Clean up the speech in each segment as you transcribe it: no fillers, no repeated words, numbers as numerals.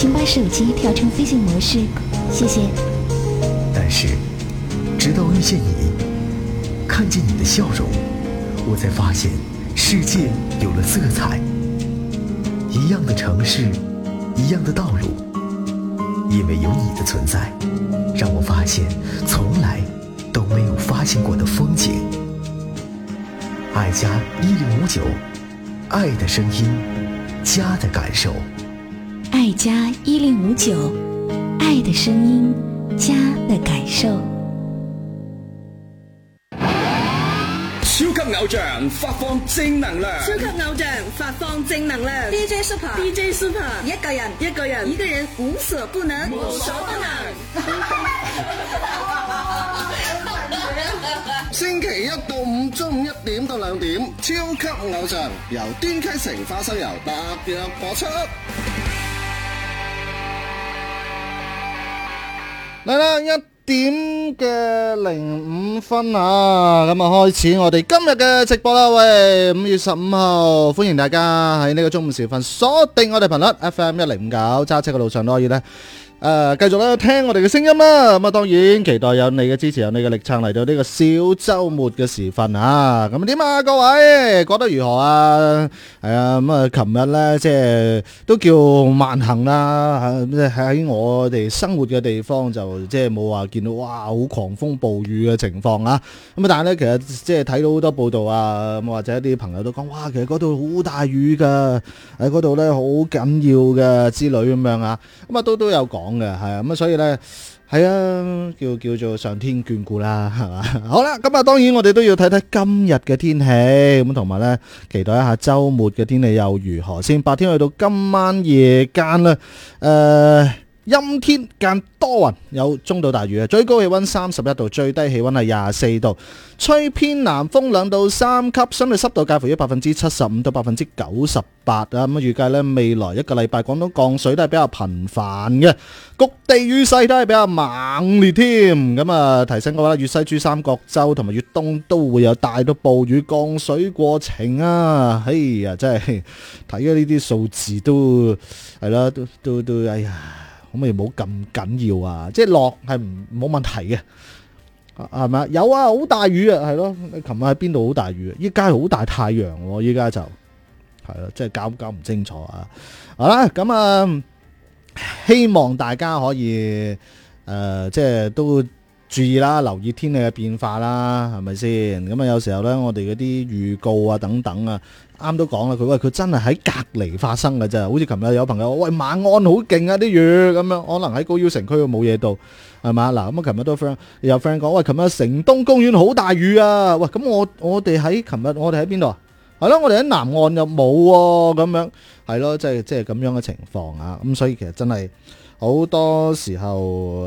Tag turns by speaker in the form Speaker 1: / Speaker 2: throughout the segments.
Speaker 1: 请把手机调成飞行模式，谢谢。
Speaker 2: 但是，直到遇见你，看见你的笑容，我才发现世界有了色彩。一样的城市，一样的道路，因为有你的存在，让我发现从来都没有发现过的风景。爱家1059，爱的声音，家的感受。
Speaker 1: 爱家1059，爱的声音，家的感受。
Speaker 3: 超級偶像發放正能量，
Speaker 4: 超級偶像發放正能量。DJ Super， 一個人無所不能，
Speaker 5: 星期一到五中午1點到2點，超級偶像由端溪城花生油特約播出。嚟啦，1點嘅05分啊，咁啊開始我哋今日嘅直播啦。喂，5月15號，歡迎大家喺呢個中午時分鎖定我哋頻率 FM1059，揸車嘅路上都可以呢繼續咧聽我哋嘅聲音啦。咁啊，當然期待有你嘅支持，有你嘅力撐嚟到呢個小週末嘅時分啊。咁點啊，各位覺得如何啊？係啊，咁啊，琴日咧即係都叫萬幸啦，即係喺我哋生活嘅地方就即係冇話見到哇好狂風暴雨嘅情況啊。咁啊，但係咧其實即係睇到好多報道啊，咁或者一啲朋友都講哇，其實嗰度好大雨㗎，喺嗰度咧好緊要嘅之類咁樣啊。咁啊都有講。係啊，咁啊，所以咧係啊，叫做上天眷顧啦，係嘛。好啦，咁啊，當然我哋都要睇睇今日嘅天氣，咁同埋咧期待一下週末嘅天氣又如何先。白天去到今晚夜間啦，陰天間多雲，有中到大雨啊！最高氣溫31度，最低氣溫係24度，吹偏南風2到3級，相對濕度介乎於75%到98%啊！咁預計咧未來一個禮拜，廣東降水都係比較頻繁嘅，局地雨勢都係比較猛烈添。咁啊，提醒嘅話，粵西珠三角洲同埋粵東都會有大到暴雨降水過程啊！哎呀，真係睇咗呢啲數字都係啦，都哎呀〜可唔可以冇咁緊要啊？即係落係冇問題嘅，係咪？有啊，好大雨啊，係咯。你琴日喺邊度好大雨啊？依家好大太陽喎，依家就係咯，即係搞唔清楚啊。好啦，咁啊，希望大家可以即係都注意啦，留意天氣嘅變化啦，係咪先？咁啊，有時候咧，我哋嗰啲預告啊等等啊。啱都講啦，佢真係喺隔離發生嘅啫，好似琴日有朋友話喂，馬鞍好勁啊啲雨咁樣，可能喺高腰城區都冇嘢到，係嘛？嗱，咁啊，琴日都有 friend 講喂，琴日城東公園好大雨啊，喂，咁我哋喺琴日我哋喺邊度啊？係咯，我哋喺南岸又冇喎，咁樣係咯，即係咁樣嘅情況啊，咁所以其實真係好多時候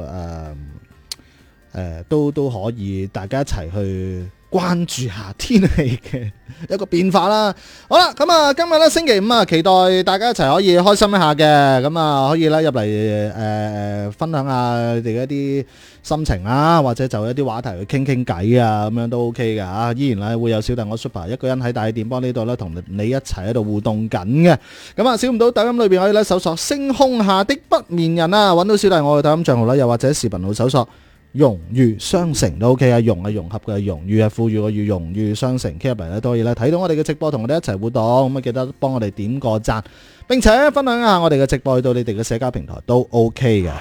Speaker 5: 都可以大家一齊去關注下天氣嘅一個變化啦。好啦，咁啊，今日咧星期5啊，期待大家一齊可以開心一下嘅，咁啊可以咧入嚟分享下你哋一啲心情啊，或者就一啲話題去傾偈啊，咁樣都 OK 嘅嚇。依然咧會有小弟我 Super 一個人喺大氣電波呢度咧同你一齊喺度互動緊嘅。咁啊，少唔到抖音裏邊可以咧搜索星空下的不眠人啊，揾到小弟我嘅抖音賬號啦，又或者視頻號搜索融裕商城都 OK 啊，融係融合嘅融，裕係富裕嘅裕，融裕商城 K 入嚟咧都可以咧睇到我哋嘅直播，同我哋一齊互動。咁啊，記得幫我哋點個讚，並且分享一下我哋嘅直播去到你哋嘅社交平台都 OK 嘅。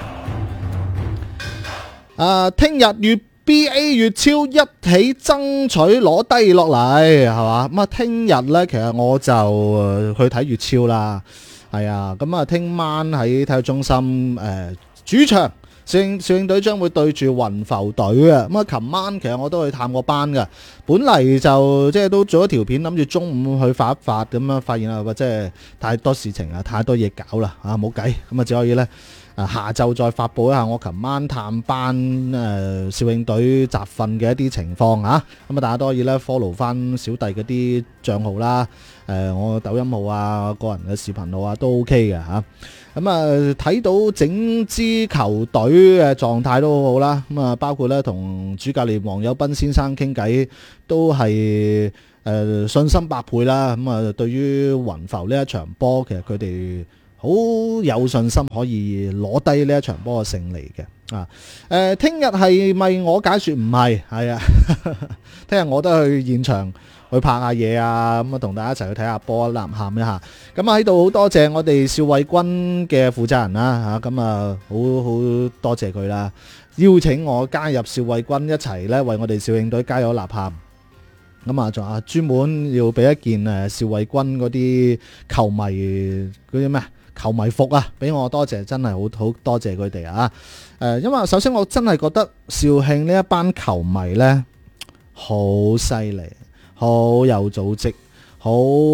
Speaker 5: 聽日與 BA 粵超一起爭取攞低落嚟，係嘛？咁啊，聽日咧其實我就去睇粵超啦，係啊。咁啊，聽晚喺體育中心主場。攝影隊將會對住雲浮隊啊！咁啊，琴晚其實我都去探過班嘅，本嚟就即係都做咗條片，諗住中午去發一發咁樣，發現啊，即係太多事情啊，太多嘢搞啦啊，冇計，咁啊只可以咧下晝再發佈一下我琴晚探班攝影隊集訓嘅一啲情況啊！咁啊，大家都可以咧 follow 翻小弟嗰啲帳號啦，我抖音號啊，個人嘅視頻號啊都 OK 嘅嚇。咁啊，睇到整支球隊嘅狀態都好好啦。咁啊，包括咧同主教練黃友斌先生傾偈，都係信心百倍啦。咁啊，對於雲浮呢一場波，其實佢哋好有信心可以攞低呢一場波嘅勝利嘅啊！聽日係咪我解説？唔係，係啊，聽日我都去現場去拍下嘢啊，咁啊同大家一齊去睇下波，吶喊一下。咁啊喺度好多謝我哋邵偉軍嘅負責人啦嚇，咁啊好多謝佢啦，邀請我加入邵偉軍一齊咧為我哋肇慶隊加油吶喊。咁啊，仲有專門要俾一件邵偉軍嗰啲球迷嗰啲咩球迷服啊，俾我，多謝，真係好多謝佢哋啊！因為首先我真係覺得肇慶呢一班球迷呢，好犀利，好有組織，好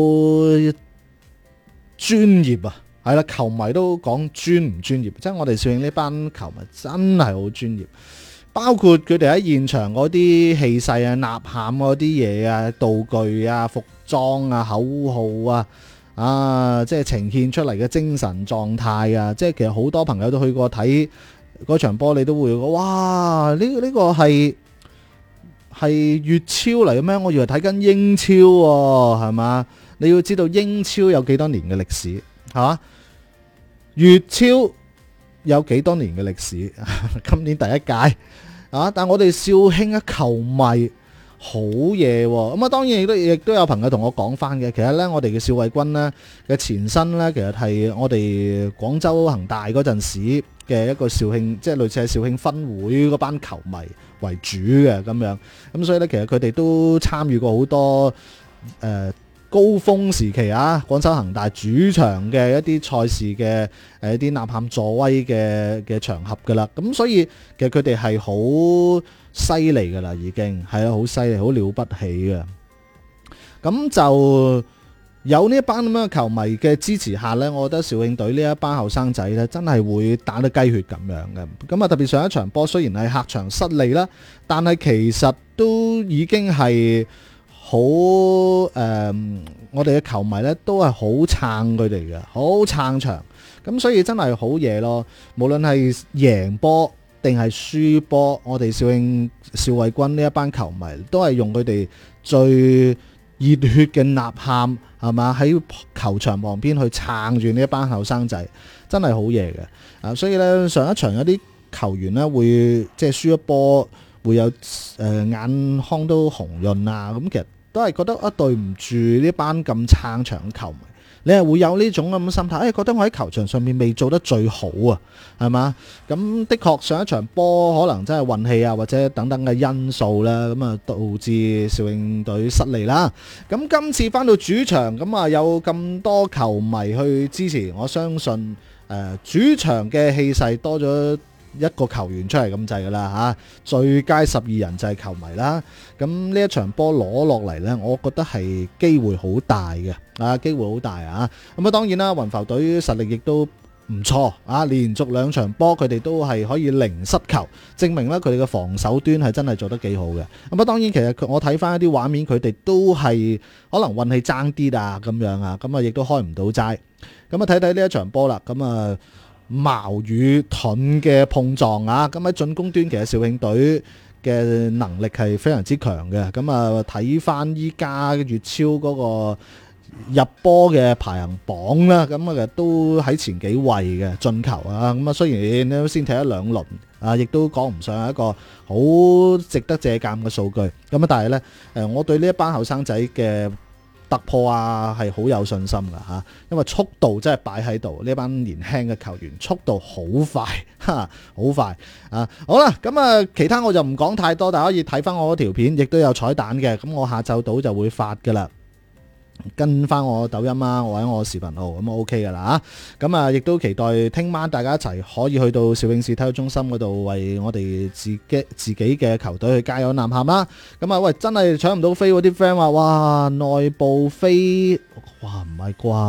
Speaker 5: 專業啊！係啦，球迷都講專唔專業，即係我哋肇慶呢班球迷真係好專業。包括佢哋喺現場嗰啲氣勢啊、吶喊嗰啲嘢啊、道具啊、服裝啊、口號啊，即係呈現出嚟嘅精神狀態啊，即係其實好多朋友都去過睇嗰場波，你都會哇！呢個係粵超嚟嘅咩？我以為睇緊英超喎，係嘛？你要知道英超有幾多年嘅歷史，係嘛？粵超有幾多年嘅歷史？今年第一屆啊！但我哋肇慶嘅球迷好嘢喎。咁啊，當然亦都有朋友同我講翻嘅。其實呢，我哋嘅邵偉軍呢嘅前身呢，其實係我哋廣州恒大嗰陣時嘅一個肇慶，即係類似係肇慶分會嗰班球迷為主嘅咁樣。咁所以呢，其實佢哋都參與過好多高峰時期啊，廣州恒大主場嘅一啲賽事嘅一啲吶喊助威嘅場合噶啦，咁所以其實佢哋係好犀利噶啦，已經係啊，好犀利，好了不起嘅。咁就有呢一班咁樣嘅球迷嘅支持下呢，我覺得肇慶隊呢一班後生仔呢，真係會打得雞血咁樣嘅。咁啊，特別上一場波雖然係客場失利啦，但係其實都已經係好我哋嘅球迷呢都係好撐佢哋嘅，好撐場，咁所以真係好嘢咯。無論係贏波定係輸波，我哋肇偉軍呢一班球迷都係用佢哋最熱血嘅吶喊，係嘛，喺球場旁邊去撐住呢一班後生仔，真係好嘢嘅啊！所以呢，上一場有啲球員呢會即係輸一波會有眼眶都紅潤啊，咁其實都係覺得對唔住呢班咁撐場嘅球迷，你係會有呢種咁嘅心態，覺得我喺球場上面未做得最好啊，係嘛？咁的確上一場波可能真係運氣啊，或者等等嘅因素啦，咁啊導致肇慶隊失利啦。咁今次翻到主場，咁啊有咁多球迷去支持，我相信主場嘅氣勢多咗一個球員出嚟咁滯噶啦嚇，最佳12人就係球迷啦。咁呢一場波攞落嚟呢，我覺得係機會好大嘅機會好大啊！咁啊當然啦，雲浮隊實力亦都唔錯啊，連續2場波佢哋都係可以零失球，證明咧佢哋嘅防守端係真係做得幾好嘅。咁啊當然其實我睇翻一啲畫面，佢哋都係可能運氣爭啲啊咁樣啊，咁啊亦都開唔到齋。咁啊睇睇呢一場波啦，咁啊矛與盾嘅碰撞啊！咁喺進攻端其實肇慶隊嘅能力係非常之強嘅。咁啊睇翻依家粵超嗰個入波嘅排行榜啦，咁啊都喺前幾位嘅進球啊。咁啊雖然都先踢咗2輪啊，亦都講唔上係一個好值得借鑑嘅數據。咁啊但係呢，我對呢一班後生仔嘅突破啊係好有信心噶嚇，因為速度真係擺喺度，呢班年輕嘅球員速度好快，好快啊！好啦，咁啊其他我就唔講太多，大家可以睇翻我嗰條片，亦都有彩蛋嘅，咁我下晝到就會發噶啦。跟翻我抖音啊，或者我視頻號咁 OK 噶啦嚇，咁啊亦都期待聽晚大家一齊可以去到肇慶市體育中心嗰度為我哋自己嘅球隊去加油吶喊啦。咁啊喂，真係搶唔到飛嗰啲 friend 話哇內部飛哇唔係啩？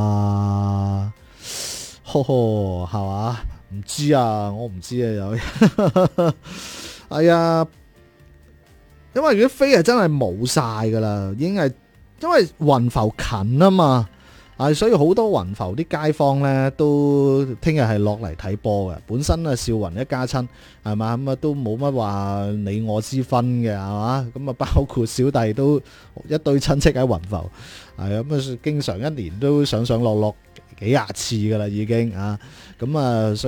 Speaker 5: 呵呵係嘛？唔知啊，我唔知啊有係啊，因為啲飛係真係冇晒噶啦，已經係。因為雲浮近啊嘛，所以好多雲浮啲街坊呢都聽日係落嚟睇波嘅。本身啊少雲一家親係嘛，咁啊都冇乜話你我之分嘅係嘛，咁啊包括小弟都一堆親戚喺雲浮，係咁啊經常一年都上落幾廿次噶啦已經啊，咁啊所以。